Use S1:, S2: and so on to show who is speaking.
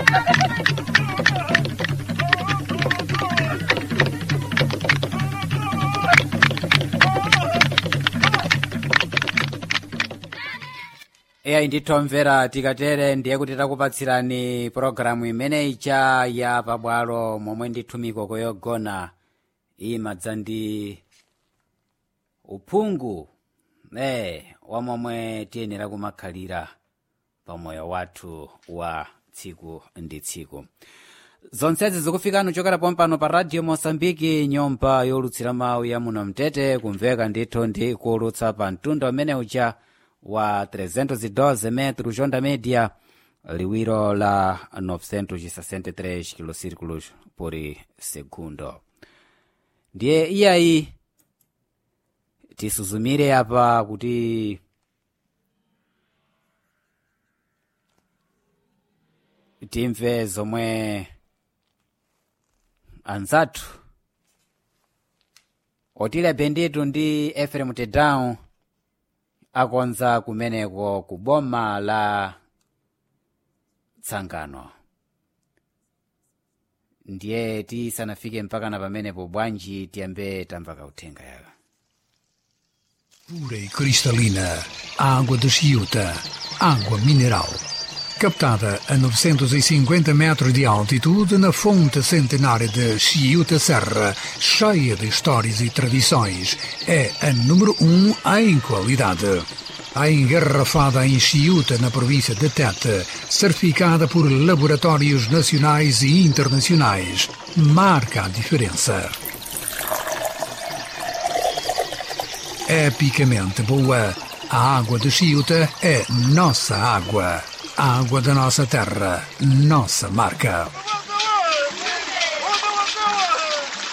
S1: eya ndithomvera tikatere ndiye kuti takupatsirani pologalamu imene ija ya pabwalo momwe ndithu mikoko yogona imadza ndi uphungu wa momwe tiyenera kumakhalira pamoyo wathu wa tsiku ndi tsiku. Zonsezi zikufikani chokera pompano pa radio Mosambiki, nyumba yolutsira mawu ya muno mtete, kumveka ndithu ndi kuulutsa pa mtunda umene uja wa 312 metros onda média, liwiro la 963 kilocírculos por segundo. Ndiye iyayi tisuzumire apa kuti timve zomwe anzathu Otile Benditu ndi Ephraim Tedown akonza kumeneko ku boma la Tsangano. Ndiye tisanafike mpaka na pamenepo bwanji tiyambe tamva kauthenga yaka.
S2: Pura e cristalina, água de Chiuta, água mineral. Captada a 950 metros de altitude na fonte centenária de Chiuta Serra, cheia de histórias e tradições, é a número 1 em qualidade. A engarrafada em Chiuta, na província de Tete, certificada por laboratórios nacionais e internacionais, marca a diferença. Epicamente boa, a água de Chiuta é nossa água. A água da nossa terra, nossa marca.